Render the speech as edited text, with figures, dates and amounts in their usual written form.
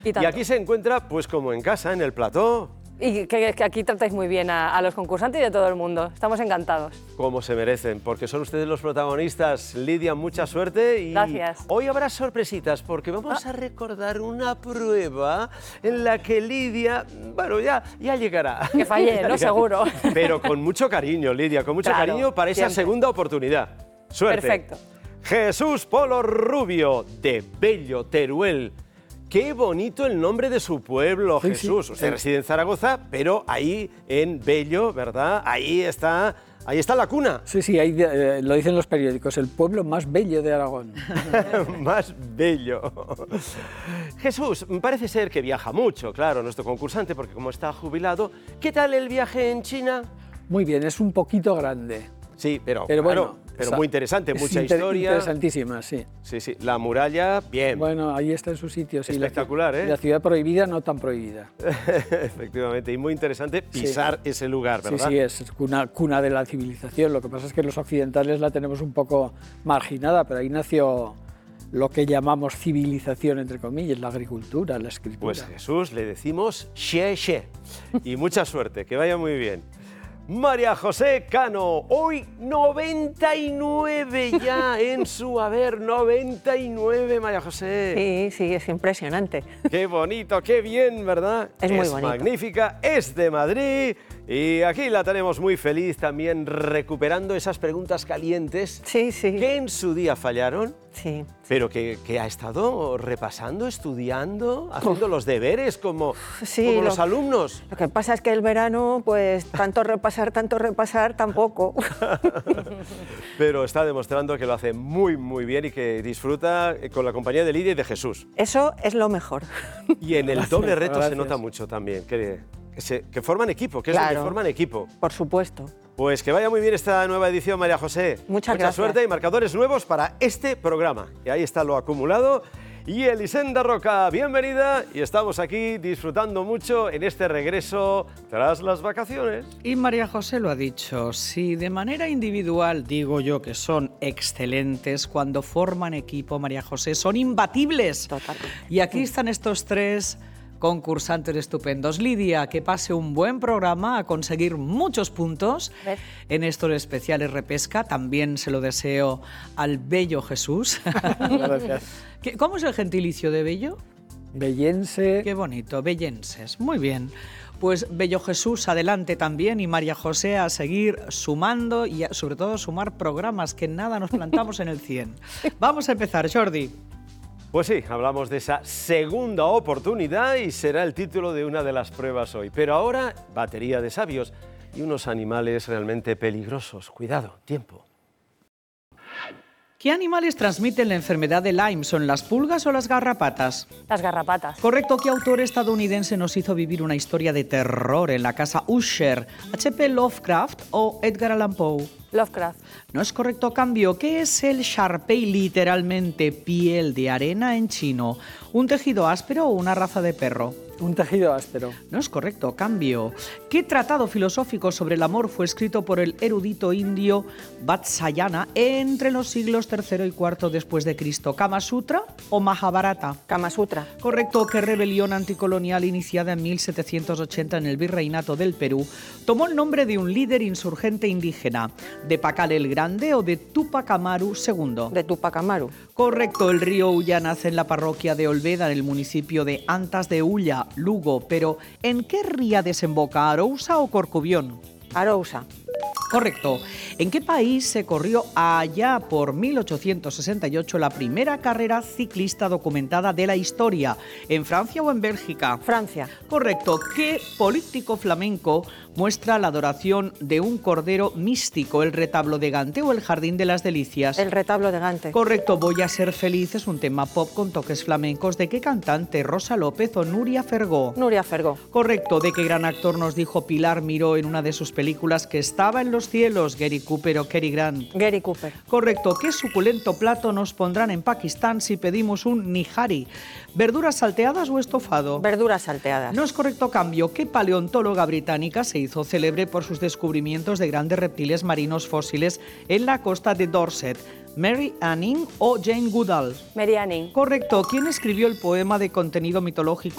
Y aquí se encuentra, pues como en casa, en el plató. Y que aquí tratáis muy bien a los concursantes y a todo el mundo. Estamos encantados. Como se merecen, porque son ustedes los protagonistas. Lidia, mucha suerte y gracias. Hoy habrá sorpresitas porque vamos a recordar una prueba en la que Lidia, bueno, ya llegará. Que fallé, ¿no? Seguro. Pero con mucho cariño, Lidia, con mucho cariño para esa segunda oportunidad. Suerte. Perfecto. Jesús Polo Rubio, de Bello, Teruel. Qué bonito el nombre de su pueblo, sí, Jesús. Sí. Usted reside en Zaragoza, pero ahí en Bello, ¿verdad? Ahí está la cuna. Sí, ahí lo dicen los periódicos, el pueblo más bello de Aragón. Más bello. Jesús, parece ser que viaja mucho, claro, nuestro concursante, porque como está jubilado. ¿Qué tal el viaje en China? Muy bien, es un poquito grande. Sí, pero bueno, pero muy interesante, mucha historia. Interesantísima, sí. Sí, la muralla, bien. Bueno, ahí está en su sitio, sí. Espectacular, ¿eh? La ciudad prohibida, no tan prohibida. Efectivamente, y muy interesante pisar ese lugar, ¿verdad? Sí, es cuna de la civilización. Lo que pasa es que los occidentales la tenemos un poco marginada, pero ahí nació lo que llamamos civilización, entre comillas, la agricultura, la escritura. Pues Jesús, le decimos xie. Y mucha suerte, que vaya muy bien. María José Cano, hoy 99 ya en su haber, 99, María José. Sí, es impresionante. Qué bonito, qué bien, ¿verdad? Es muy bonito. Magnífica, es de Madrid y aquí la tenemos muy feliz también recuperando esas preguntas calientes que en su día fallaron. Sí. Pero que ha estado repasando, estudiando, haciendo los deberes como los alumnos. Lo que pasa es que el verano, pues tanto repasar, tampoco. Pero está demostrando que lo hace muy, muy bien y que disfruta con la compañía de Lidia y de Jesús. Eso es lo mejor. Y en el doble reto se nota mucho también, que forman equipo, que es lo que forman equipo. Por supuesto. Pues que vaya muy bien esta nueva edición, María José. Mucha suerte y marcadores nuevos para este programa. Y ahí está lo acumulado. Y Elisenda Roca, bienvenida. Y estamos aquí disfrutando mucho en este regreso tras las vacaciones. Y María José lo ha dicho, si de manera individual digo yo que son excelentes, cuando forman equipo, María José, son imbatibles. Totalmente. Y aquí están estos tres concursantes estupendos. Lidia, que pase un buen programa, a conseguir muchos puntos en estos especiales repesca. También se lo deseo al bello Jesús. Gracias. ¿Cómo es el gentilicio de bello? Bellense. Qué bonito, bellenses. Muy bien. Pues bello Jesús, adelante también, y María José a seguir sumando y sobre todo sumar programas, que nada nos plantamos en el 100. Vamos a empezar, Jordi. Pues sí, hablamos de esa segunda oportunidad y será el título de una de las pruebas hoy. Pero ahora, batería de sabios y unos animales realmente peligrosos. Cuidado, tiempo. ¿Qué animales transmiten la enfermedad de Lyme? ¿Son las pulgas o las garrapatas? Las garrapatas. Correcto. ¿Qué autor estadounidense nos hizo vivir una historia de terror en la casa Usher? ¿H.P. Lovecraft o Edgar Allan Poe? Lovecraft. No es correcto. Cambio. ¿Qué es el Shar-pei, literalmente piel de arena en chino? ¿Un tejido áspero o una raza de perro? Un tejido áspero. No es correcto. Cambio. ¿Qué tratado filosófico sobre el amor fue escrito por el erudito indio Vatsyayana entre los siglos III y IV después de Cristo? ¿Kama Sutra o Mahabharata? Kama Sutra. Correcto. ¿Qué rebelión anticolonial iniciada en 1780 en el Virreinato del Perú tomó el nombre de un líder insurgente indígena? ¿De Pacal el Grande o de Túpac Amaru II? De Túpac Amaru. Correcto. El río Ulla nace en la parroquia de Olveda, en el municipio de Antas de Ulla, Lugo, pero ¿en qué ría desemboca, Arousa o Corcubión? Arousa. Correcto. ¿En qué país se corrió allá por 1868 la primera carrera ciclista documentada de la historia? ¿En Francia o en Bélgica? Francia. Correcto. ¿Qué político flamenco muestra la adoración de un cordero místico? ¿El retablo de Gante o el Jardín de las Delicias? El retablo de Gante. Correcto. Voy a ser feliz es un tema pop con toques flamencos. ¿De qué cantante? ¿Rosa López o Nuria Fergó? Nuria Fergó. Correcto. ¿De qué gran actor nos dijo Pilar Miró en una de sus películas que estaba en los cielos? ¿Gary Cooper o Cary Grant? Gary Cooper. Correcto. ¿Qué suculento plato nos pondrán en Pakistán si pedimos un nihari? ¿Verduras salteadas o estofado? Verduras salteadas. No es correcto. Cambio. ¿Qué paleontóloga británica se hizo célebre por sus descubrimientos de grandes reptiles marinos fósiles en la costa de Dorset? ¿Mary Anning o Jane Goodall? Mary Anning. Correcto. ¿Quién escribió el poema de contenido mitológico